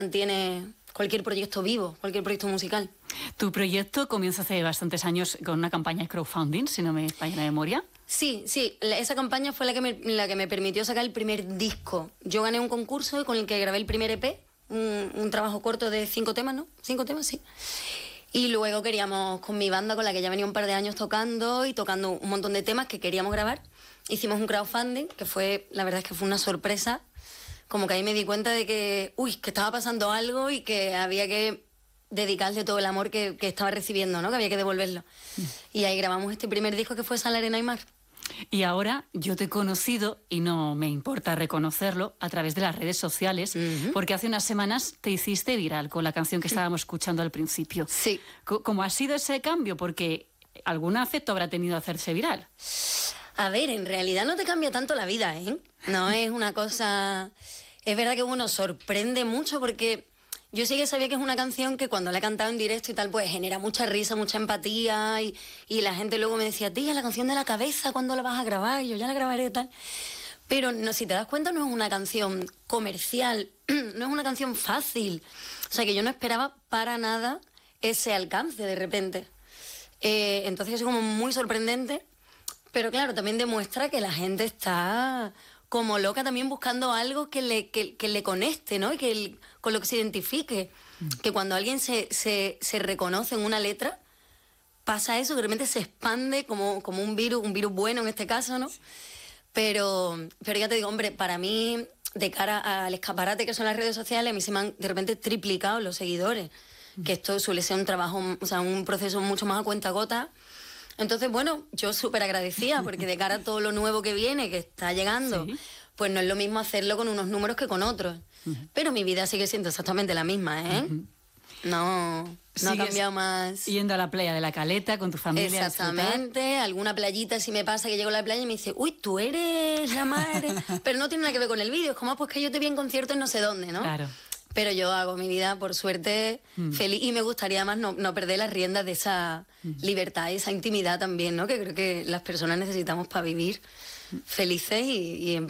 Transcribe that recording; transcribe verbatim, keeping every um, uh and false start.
mantiene cualquier proyecto vivo, cualquier proyecto musical. Tu proyecto comienza hace bastantes años con una campaña de crowdfunding, si no me falla la memoria. Sí, sí, esa campaña fue la que, me, la que me permitió sacar el primer disco. Yo gané un concurso con el que grabé el primer E P, un, un trabajo corto de cinco temas, ¿no? Cinco temas, sí. Y luego queríamos, con mi banda, con la que ya venía un par de años tocando y tocando un montón de temas que queríamos grabar, hicimos un crowdfunding, que fue, la verdad es que fue una sorpresa. Como que ahí me di cuenta de que, uy, que estaba pasando algo y que había que dedicarle todo el amor que, que estaba recibiendo, ¿no? Que había que devolverlo. Mm. Y ahí grabamos este primer disco que fue Sal, Arena y Mar. Y ahora yo te he conocido, y no me importa reconocerlo, a través de las redes sociales, uh-huh. porque hace unas semanas te hiciste viral con la canción que estábamos escuchando al principio. Sí. ¿Cómo ha sido ese cambio? Porque algún afecto habrá tenido hacerse viral. A ver, en realidad no te cambia tanto la vida, ¿eh? No es una cosa... Es verdad que uno sorprende mucho porque yo sí que sabía que es una canción que cuando la he cantado en directo y tal, pues genera mucha risa, mucha empatía y, y la gente luego me decía, tía, la canción de la cabeza, ¿cuándo la vas a grabar? Y yo ya la grabaré y tal. Pero no, si te das cuenta, no es una canción comercial, no es una canción fácil. O sea, que yo no esperaba para nada ese alcance de repente. Eh, entonces es como muy sorprendente, pero claro, también demuestra que la gente está... como loca también buscando algo que le, que, que le conecte, ¿no? Y que el, con lo que se identifique. Mm. Que cuando alguien se, se, se reconoce en una letra, pasa eso, que de repente se expande como, como un virus, un virus bueno en este caso, ¿no? Pero, pero ya te digo, hombre, para mí, de cara al escaparate que son las redes sociales, a mí se me han de repente triplicado los seguidores. Mm. Que esto suele ser un trabajo, o sea, un proceso mucho más a cuentagota. Entonces, bueno, yo súper agradecida, porque de cara a todo lo nuevo que viene, que está llegando, ¿sí? Pues no es lo mismo hacerlo con unos números que con otros. Uh-huh. Pero mi vida sigue siendo exactamente la misma, ¿eh? Uh-huh. No, no ha cambiado más. Yendo a la playa de la Caleta con tu familia. Exactamente, alguna playita si me pasa que llego a la playa y me dice, uy, tú eres la madre. Pero no tiene nada que ver con el vídeo, es como, pues que yo te vi en concierto en no sé dónde, ¿no? Claro. Pero yo hago mi vida, por suerte, mm. feliz, y me gustaría más no, no perder las riendas de esa mm. libertad y esa intimidad también, ¿no? Que creo que las personas necesitamos para vivir felices y, y en paz.